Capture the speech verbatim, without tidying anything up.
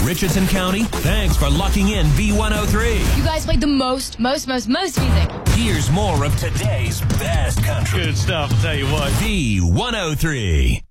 Richardson County, thanks for locking in B one oh three. You guys played the most, most, most, most music. Here's more of today's best country. Good stuff, I'll tell you what. B one oh three.